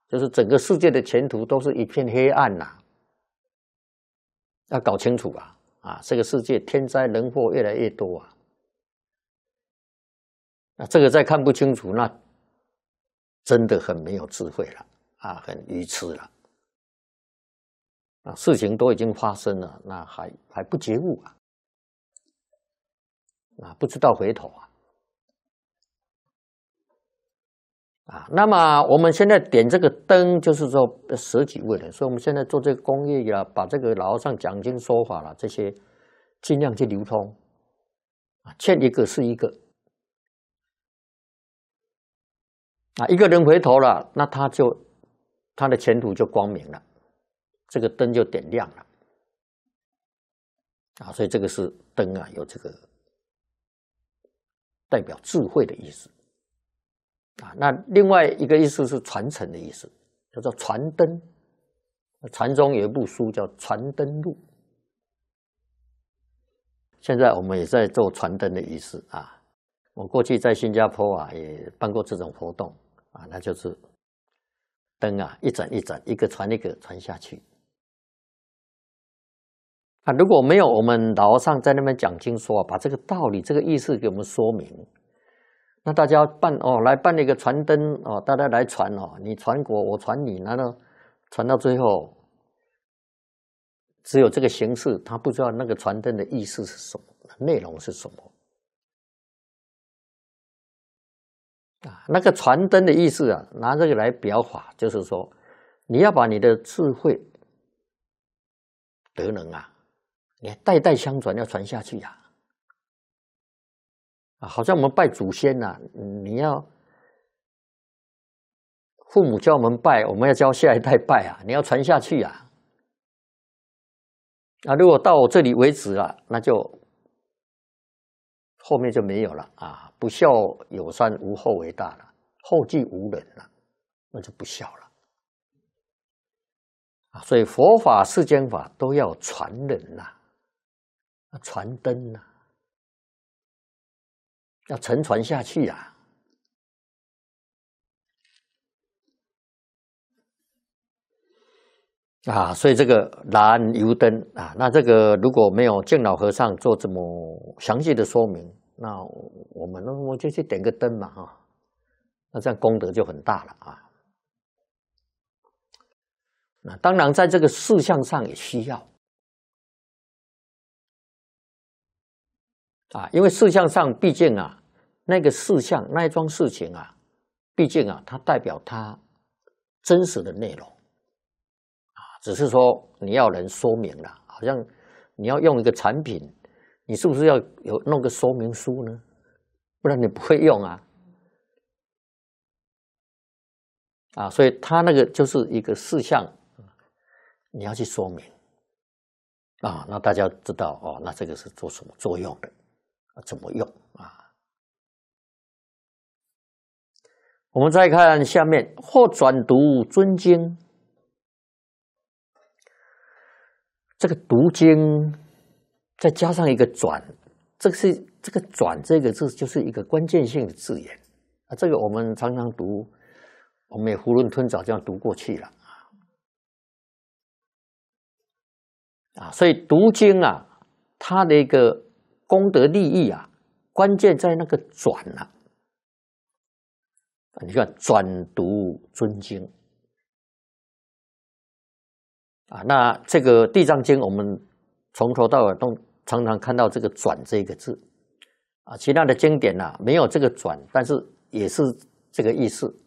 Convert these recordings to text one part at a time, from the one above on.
就是整个世界的前途都是一片黑暗呐、要搞清楚啊！这个世界天灾人祸越来越多啊！这个再看不清楚，那真的很没有智慧了啊，很愚痴了啊！事情都已经发生了，那还不觉悟啊，不知道回头那么我们现在点这个灯，就是说舍己为人，所以我们现在做这个公益把这个老和尚讲经说法这些尽量去流通欠一个是一个一个人回头了，那他的前途就光明了，这个灯就点亮了所以这个是灯有这个代表智慧的意思那另外一个意思是传承的意思，叫做传灯。禅宗有一部书叫《传灯录》，现在我们也在做传灯的仪式我过去在新加坡也办过这种活动那就是灯一盏一盏，一个传一个传下去如果没有我们老和尚在那边讲经说把这个道理、这个意思给我们说明，那大家来办一个传灯大家来传你传我传你，然后传到最后只有这个形式，他不知道那个传灯的意思是什么，内容是什么那个传灯的意思拿这个来表法，就是说你要把你的智慧德能你代代相传，要传下去好像我们拜祖先你要父母教我们拜，我们要教下一代拜你要传下去如果到我这里为止了，那就后面就没有了不孝有三，无后为大了，后继无人了，那就不孝了所以佛法、世间法都要传人传灯要承传下去所以这个燃油灯那这个如果没有净老和尚做这么详细的说明，那我们就去点个灯嘛那这样功德就很大了那当然在这个事项上也需要因为事项上毕竟那个事项那一桩事情毕竟它代表它真实的内容只是说你要人说明了，好像你要用一个产品，你是不是要弄个说明书呢？不然你不会用所以它那个就是一个事项，你要去说明那大家知道那这个是做什么作用的怎么用我们再看下面，或转读尊经。这个读经再加上一个转，这个转这个字就是一个关键性的字眼这个我们常常读，我们也囫囵吞枣这样读过去了所以读经它的一个功德利益关键在那个转你看转读尊经那这个《地藏经》我们从头到尾都常常看到这个转这个字其他的经典没有这个转，但是也是这个意思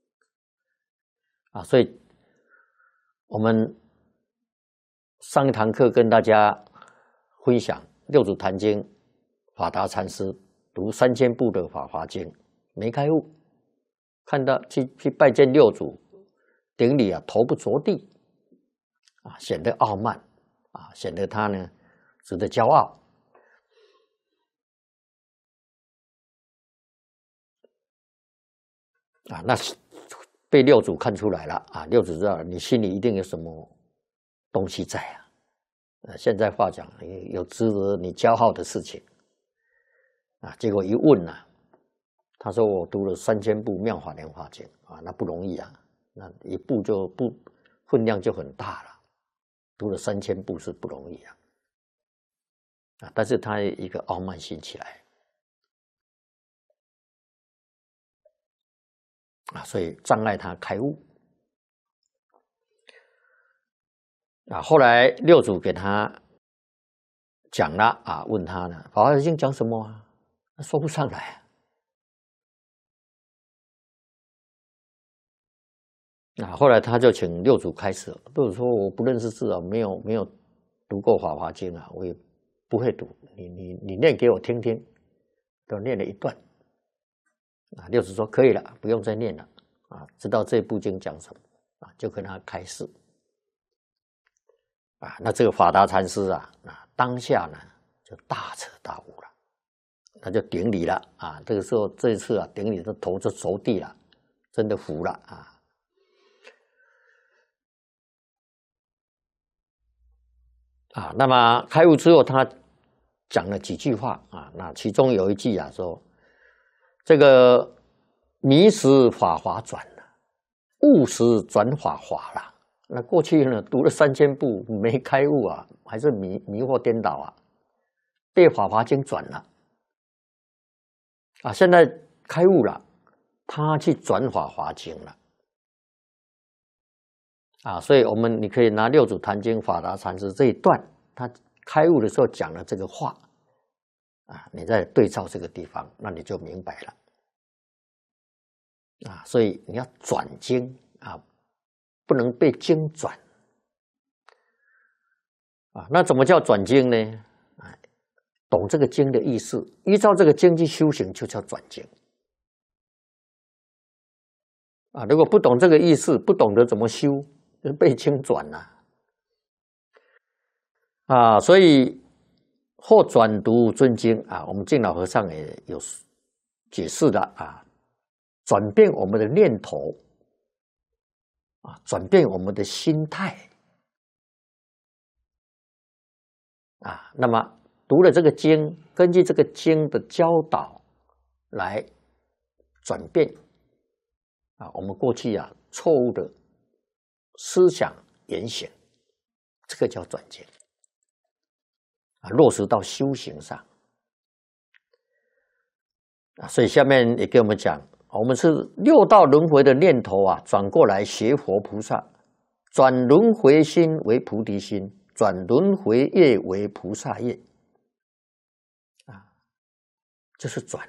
所以我们上一堂课跟大家分享六祖坛经，法达禅师读3000部的法华经没开悟，看到去拜见六祖，顶礼头不着地显得傲慢显得他呢值得骄傲那被六祖看出来了六祖知道你心里一定有什么东西在现在话讲有值得你骄傲的事情结果一问他说我读了3000部妙法莲华经那不容易那一部就分量就很大了，读了3000部是不容易啊。但是他一个傲慢心起来所以障碍他开悟后来六祖给他讲了问他呢，《法华经》讲什么啊？他说不上来后来他就请六祖开示，六祖说我不认识字啊，没有读过《法华经》啊，我也不会读，你念给我听听，都念了一段六祖说可以了，不用再念了知道这部经讲什么就跟他开示那这个法达禅师当下呢就大彻大悟了，他就顶礼了这个时候这一次顶礼的头就着地了，真的服了那么开悟之后，他讲了几句话那其中有一句说这个迷时法华转了，悟时转法华了。那过去呢读了3000部没开悟还是迷惑颠倒被法华经转了现在开悟了，他去转法华经了所以你可以拿六祖坛经法达禅师这一段，他开悟的时候讲了这个话你再对照这个地方，那你就明白了所以你要转经不能被经转那怎么叫转经呢？懂这个经的意思，依照这个经去修行，就叫转经如果不懂这个意思，不懂得怎么修，就被经转了所以或转读尊经我们净老和尚也有解释了转变我们的念头转变我们的心态那么读了这个经，根据这个经的教导来转变我们过去错误的思想言行，这个叫转经落实到修行上所以下面也给我们讲，我们是6道轮回的念头转过来学佛菩萨，转轮回心为菩提心，转轮回业为菩萨业就是转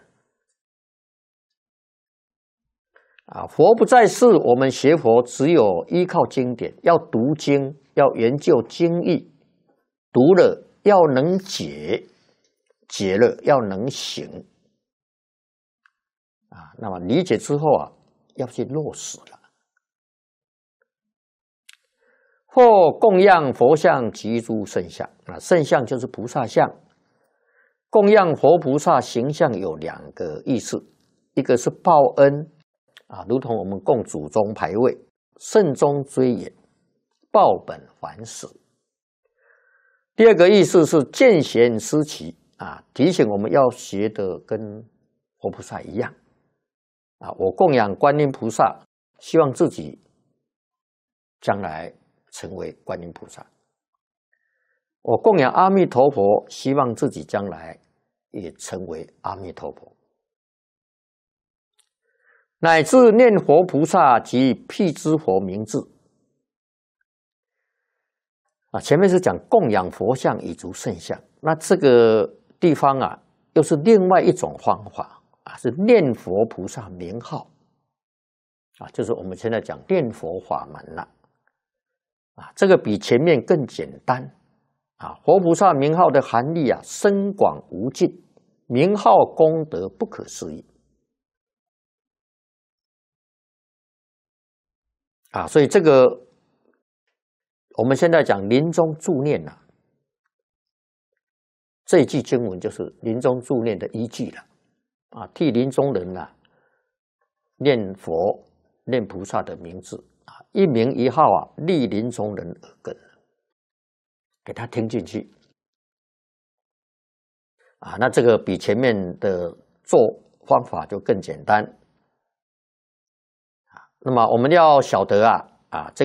佛不在世，我们学佛只有依靠经典，要读经，要研究经义，读了要能解，解了要能行那么理解之后要去落实了。或供养佛像及诸圣像圣像就是菩萨像，供养佛菩萨形象有2个意思，一个是报恩如同我们供祖宗牌位，慎终追远，报本还始。第二个意思是见贤思齐提醒我们要学得跟佛菩萨一样我供养观音菩萨，希望自己将来成为观音菩萨；我供养阿弥陀佛，希望自己将来也成为阿弥陀佛。乃至念佛菩萨及辟支佛名字前面是讲供养佛像以足圣像，那这个地方又是另外一种方法是念佛菩萨名号就是我们现在讲念佛法门了这个比前面更简单佛菩萨名号的含义深广无尽，名号功德不可思议所以这个我们现在讲临终助念这一句经文就是临终助念的依据了替临终人念佛念菩萨的名字一名一号立临终人耳根，给他听进去那这个比前面的做方法就更简单那么我们要晓得这